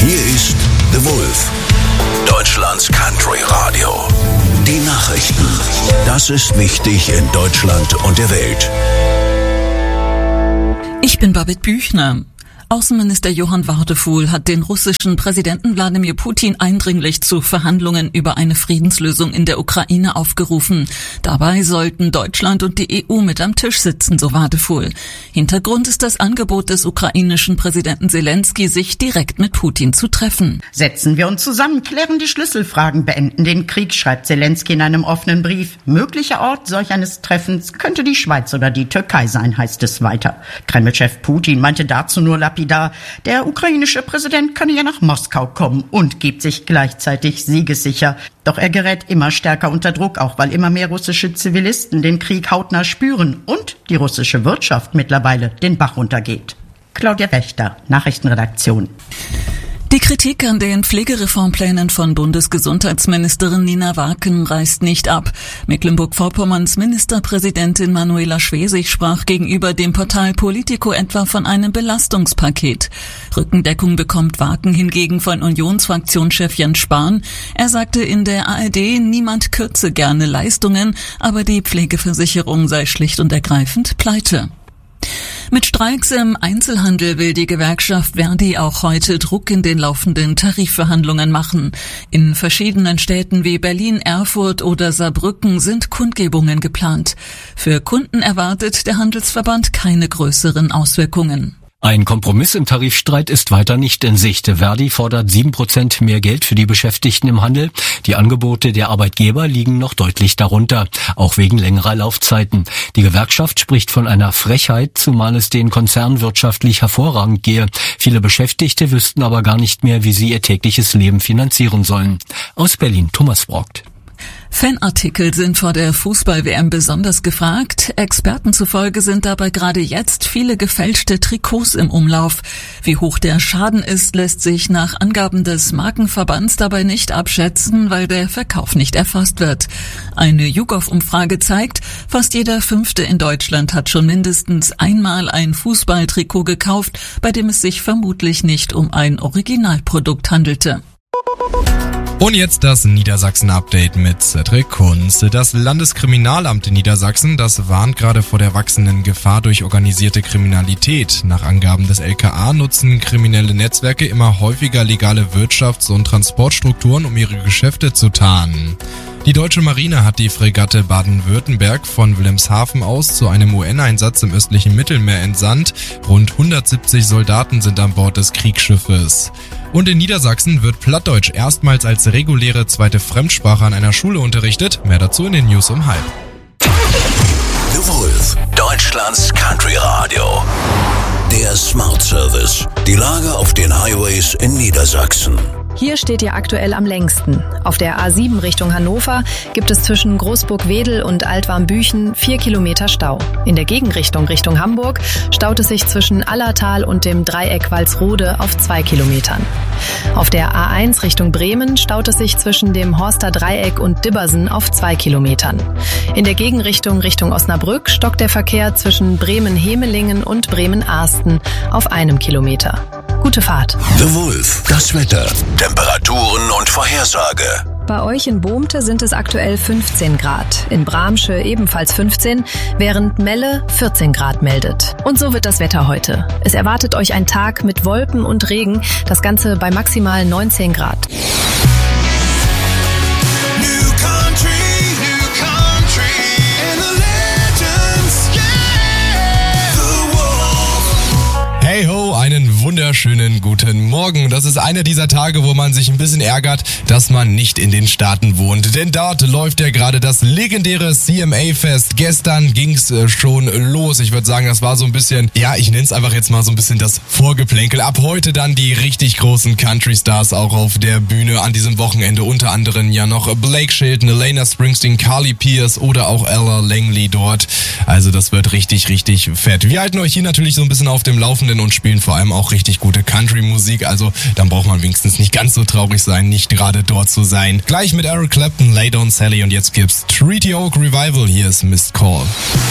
Hier ist The Wolf, Deutschlands Country Radio. Die Nachrichten. Das ist wichtig in Deutschland und der Welt. Ich bin Babette Büchner. Außenminister Johann Wadefuhl hat den russischen Präsidenten Wladimir Putin eindringlich zu Verhandlungen über eine Friedenslösung in der Ukraine aufgerufen. Dabei sollten Deutschland und die EU mit am Tisch sitzen, so Wadefuhl. Hintergrund ist das Angebot des ukrainischen Präsidenten Zelensky, sich direkt mit Putin zu treffen. Setzen wir uns zusammen, klären die Schlüsselfragen, beenden den Krieg, schreibt Zelensky in einem offenen Brief. Möglicher Ort solch eines Treffens könnte die Schweiz oder die Türkei sein, heißt es weiter. Kreml-Chef Putin meinte dazu nur lapidar, der ukrainische Präsident könne ja nach Moskau kommen und gibt sich gleichzeitig siegessicher. Doch er gerät immer stärker unter Druck, auch weil immer mehr russische Zivilisten den Krieg hautnah spüren und die russische Wirtschaft mittlerweile den Bach runtergeht. Claudia Wächter, Nachrichtenredaktion. Die Kritik an den Pflegereformplänen von Bundesgesundheitsministerin Nina Wacken reißt nicht ab. Mecklenburg-Vorpommerns Ministerpräsidentin Manuela Schwesig sprach gegenüber dem Portal Politico etwa von einem Belastungspaket. Rückendeckung bekommt Wacken hingegen von Unionsfraktionschef Jens Spahn. Er sagte in der ARD, niemand kürze gerne Leistungen, aber die Pflegeversicherung sei schlicht und ergreifend pleite. Mit Streiks im Einzelhandel will die Gewerkschaft Verdi auch heute Druck in den laufenden Tarifverhandlungen machen. In verschiedenen Städten wie Berlin, Erfurt oder Saarbrücken sind Kundgebungen geplant. Für Kunden erwartet der Handelsverband keine größeren Auswirkungen. Ein Kompromiss im Tarifstreit ist weiter nicht in Sicht. Verdi fordert 7% mehr Geld für die Beschäftigten im Handel. Die Angebote der Arbeitgeber liegen noch deutlich darunter, auch wegen längerer Laufzeiten. Die Gewerkschaft spricht von einer Frechheit, zumal es den Konzernen wirtschaftlich hervorragend gehe. Viele Beschäftigte wüssten aber gar nicht mehr, wie sie ihr tägliches Leben finanzieren sollen. Aus Berlin, Thomas Brockt. Fanartikel sind vor der Fußball-WM besonders gefragt. Experten zufolge sind dabei gerade jetzt viele gefälschte Trikots im Umlauf. Wie hoch der Schaden ist, lässt sich nach Angaben des Markenverbands dabei nicht abschätzen, weil der Verkauf nicht erfasst wird. Eine YouGov-Umfrage zeigt, fast jeder Fünfte in Deutschland hat schon mindestens einmal ein Fußballtrikot gekauft, bei dem es sich vermutlich nicht um ein Originalprodukt handelte. Und jetzt das Niedersachsen-Update mit Cedric Kunz. Das Landeskriminalamt in Niedersachsen, das warnt gerade vor der wachsenden Gefahr durch organisierte Kriminalität. Nach Angaben des LKA nutzen kriminelle Netzwerke immer häufiger legale Wirtschafts- und Transportstrukturen, um ihre Geschäfte zu tarnen. Die deutsche Marine hat die Fregatte Baden-Württemberg von Wilhelmshaven aus zu einem UN-Einsatz im östlichen Mittelmeer entsandt. Rund 170 Soldaten sind an Bord des Kriegsschiffes. Und in Niedersachsen wird Plattdeutsch erstmals als reguläre zweite Fremdsprache an einer Schule unterrichtet. Mehr dazu in den News um 12:30. The Wolf, Deutschlands Country Radio. Der Smart Service. Die Lage auf den Highways in Niedersachsen. Hier steht ihr aktuell am längsten. Auf der A7 Richtung Hannover gibt es zwischen Großburg-Wedel und Altwarmbüchen 4 Kilometer Stau. In der Gegenrichtung Richtung Hamburg staut es sich zwischen Allertal und dem Dreieck Walsrode auf 2 Kilometern. Auf der A1 Richtung Bremen staut es sich zwischen dem Horster Dreieck und Dibbersen auf 2 Kilometern. In der Gegenrichtung Richtung Osnabrück stockt der Verkehr zwischen Bremen-Hemelingen und Bremen-Ahsten auf 1 Kilometer. Gute Fahrt. The Wolf, das Wetter, Temperaturen und Vorhersage. Bei euch in Bohmte sind es aktuell 15 Grad, in Bramsche ebenfalls 15, während Melle 14 Grad meldet. Und so wird das Wetter heute. Es erwartet euch ein Tag mit Wolken und Regen, das Ganze bei maximal 19 Grad. Hey ho, einen wunderschönen guten Morgen. Das ist einer dieser Tage, wo man sich ein bisschen ärgert, dass man nicht in den Staaten wohnt. Denn dort läuft ja gerade das legendäre CMA-Fest. Gestern ging's schon los. Ich würde sagen, das war so ein bisschen, ja, ich nenne es einfach jetzt mal so ein bisschen das Vorgeplänkel. Ab heute dann die richtig großen Country-Stars auch auf der Bühne an diesem Wochenende. Unter anderem ja noch Blake Shelton, Elena Springsteen, Carly Pearce oder auch Ella Langley dort. Also das wird richtig, richtig fett. Wir halten euch hier natürlich so ein bisschen auf dem Laufenden und spielen vor allem auch richtig gute Country-Musik. Also dann braucht man wenigstens nicht ganz so traurig sein, nicht gerade dort zu sein. Gleich mit Eric Clapton, Lay Down Sally und jetzt gibt's Treaty Oak Revival. Hier ist Missed Call.